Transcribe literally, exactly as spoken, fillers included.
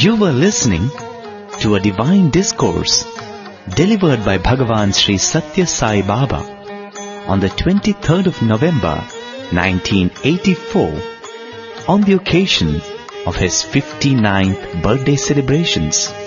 You were listening to a divine discourse delivered by Bhagavan Sri Satya Sai Baba on the twenty-third of November nineteen eighty-four on the occasion of his fifty-ninth birthday celebrations.